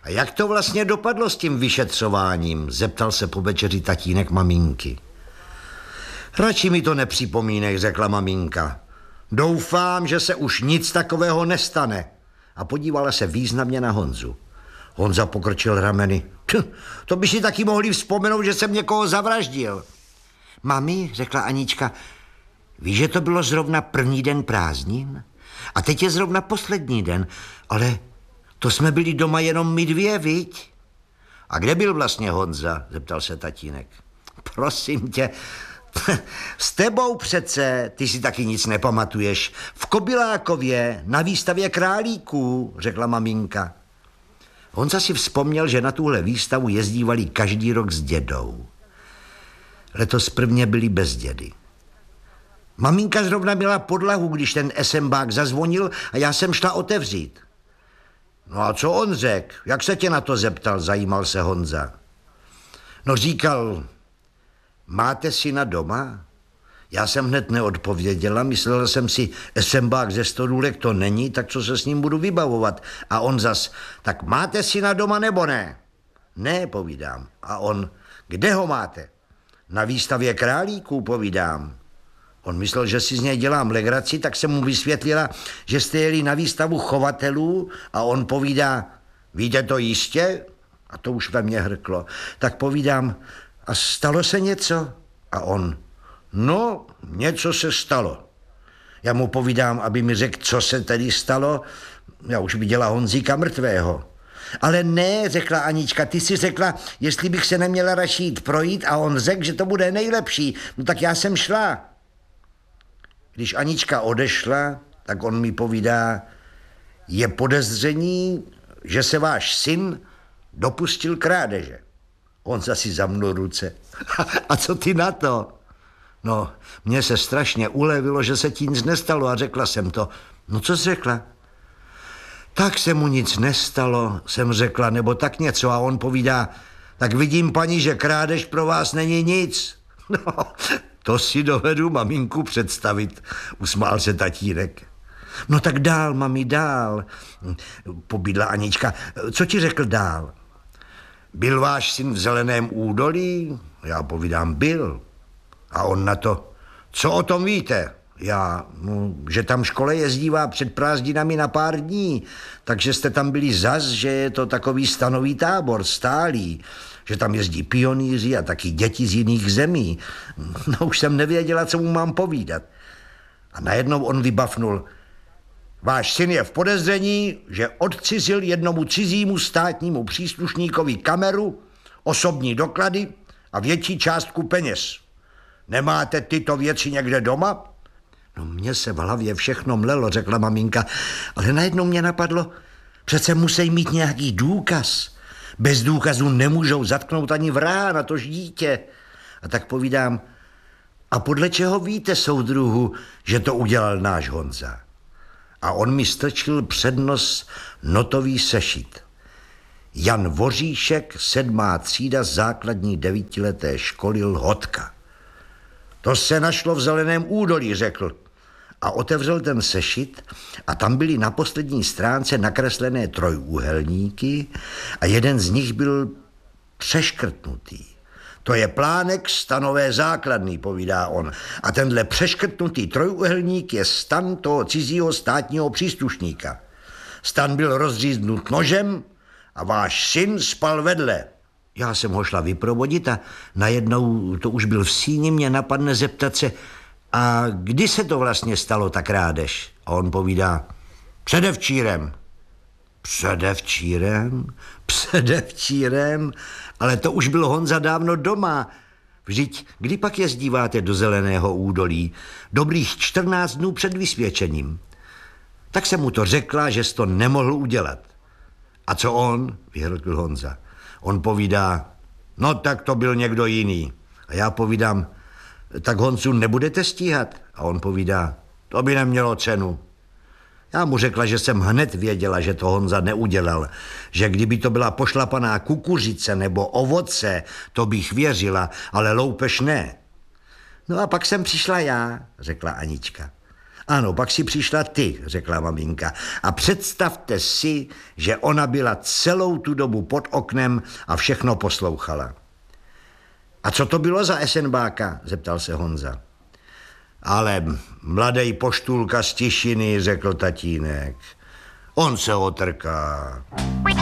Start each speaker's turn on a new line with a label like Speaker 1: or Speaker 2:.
Speaker 1: A jak to vlastně dopadlo s tím vyšetřováním? Zeptal se po večeři tatínek maminky. Radši mi to nepřipomínej, řekla maminka. Doufám, že se už nic takového nestane. A podívala se významně na Honzu. Honza pokrčil rameny. To by si taky mohli vzpomenout, že jsem někoho zavraždil. Mami, řekla Anička, víš, že to bylo zrovna první den prázdnin? A teď je zrovna poslední den, ale to jsme byli doma jenom my dvě, viď? A kde byl vlastně Honza? Zeptal se tatínek. Prosím tě, s tebou přece, ty si taky nic nepamatuješ. V Kobylákově, na výstavě králíků, řekla maminka. Honza si vzpomněl, že na tuhle výstavu jezdívali každý rok s dědou. Letos prvně byli bez dědy. Maminka zrovna měla podlahu, když ten esembák zazvonil a já jsem šla otevřít. No a co on řekl? Jak se tě na to zeptal? Zajímal se Honza. No říkal, máte syna doma? Já jsem hned neodpověděla, myslela jsem si, esembák ze Stodůlek to není, tak co se s ním budu vybavovat? A on zas, tak máte syna doma nebo ne? Ne, povídám. A on, kde ho máte? Na výstavě králíků, povídám. On myslel, že si z něj dělám legraci, tak jsem mu vysvětlila, že jste jeli na výstavu chovatelů a on povídá, víte to jistě? A to už ve mně hrklo. Tak povídám, a stalo se něco? A on, no, něco se stalo. Já mu povídám, aby mi řekl, co se tedy stalo. Já už viděla Honzíka mrtvého. Ale ne, řekla Anička, ty si řekla, jestli bych se neměla radši jít projít a on řekl, že to bude nejlepší. No tak já jsem šla. Když Anička odešla, tak on mi povídá, je podezření, že se váš syn dopustil krádeže. On zasi zamnul ruce. A co ty na to? No, mně se strašně ulevilo, že se ti nic nestalo a řekla jsem to. No co jsi řekla? Tak se mu nic nestalo, jsem řekla, nebo tak něco a on povídá, tak vidím, paní, že krádež pro vás není nic. No, to si dovedu maminku představit, usmál se tatínek. No tak dál, mami, dál, pobídla Anička. Co ti řekl dál? Byl váš syn v Zeleném údolí? Já povídám, byl. A on na to, co o tom víte? Já, no, že tam škole jezdívá před prázdninami na pár dní, takže jste tam byli zas, že je to takový stanový tábor, stálý, že tam jezdí pionýři a taky děti z jiných zemí. No už jsem nevěděla, co mu mám povídat. A najednou on vybafnul, váš syn je v podezření, že odcizil jednomu cizímu státnímu příslušníkovi kameru, osobní doklady a větší částku peněz. Nemáte tyto věci někde doma? No mně se v hlavě všechno mlelo, řekla maminka, ale najednou mě napadlo, přece musí mít nějaký důkaz. Bez důkazu nemůžou zatknout ani vraha, natož dítě. A tak povídám, a podle čeho víte, soudruhu, že to udělal náš Honza? A on mi strčil před nos notový sešit. Jan Voříšek, 7. třída základní 9leté školy Lhotka. To se našlo v Zeleném údolí, řekl. A otevřel ten sešit a tam byly na poslední stránce nakreslené trojúhelníky a jeden z nich byl přeškrtnutý. To je plánek stanové základny, povídá on. A tenhle přeškrtnutý trojúhelník je stan toho cizího státního příslušníka. Stan byl rozříznut nožem a váš syn spal vedle. Já jsem ho šla vyprovodit a najednou, to už byl v síni, mě napadne zeptat se, a kdy se to vlastně stalo, ta krádež? A on povídá, předevčírem. Předevčírem? Předevčírem? Ale to už byl Honza dávno doma. Vždyť, kdy pak jezdíváte do Zeleného údolí? Dobrých 14 dnů před vysvědčením. Tak jsem mu to řekla, že jsi to nemohl udělat. A co on? Vyhrkl Honza. On povídá, no tak to byl někdo jiný. A já povídám, tak Honzu nebudete stíhat? A on povídá, to by nemělo cenu. Já mu řekla, že jsem hned věděla, že to Honza neudělal, že kdyby to byla pošlapaná kukuřice nebo ovoce, to bych věřila, ale loupež ne. No a pak jsem přišla já, řekla Anička. Ano, pak si přišla ty, řekla maminka. A představte si, že ona byla celou tu dobu pod oknem a všechno poslouchala. A co to bylo za esenbáka? Zeptal se Honza. Ale mladej poštůlka z Tišiny, řekl tatínek. On se otrká.